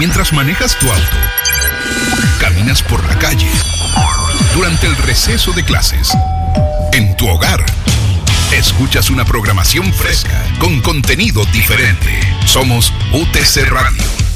mientras manejas tu auto, caminas por la calle, durante el receso de clases, en tu hogar. Escuchas una programación fresca, con contenido diferente. Somos UTC Radio.